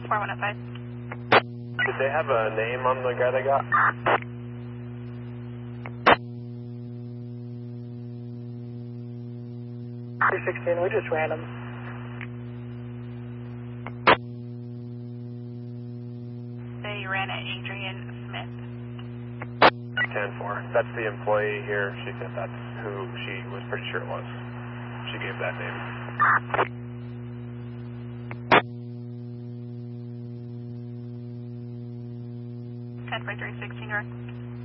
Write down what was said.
4105. Did they have a name on the guy they got? 316, we just ran him. They ran at Adrian Smith. 10-4. That's the employee here. She said that's who she was pretty sure it was. She gave that name. 10-316, direct.